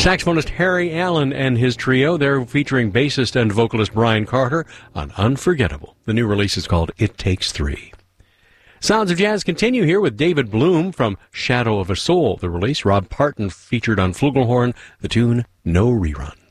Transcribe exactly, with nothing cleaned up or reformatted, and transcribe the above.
Saxophonist Harry Allen and his trio, they're featuring bassist and vocalist Brian Carter on Unforgettable. The new release is called It Takes Three. Sounds of Jazz continue here with David Bloom from Shadow of a Soul. The release, Rob Parton featured on flugelhorn, the tune No Rerun.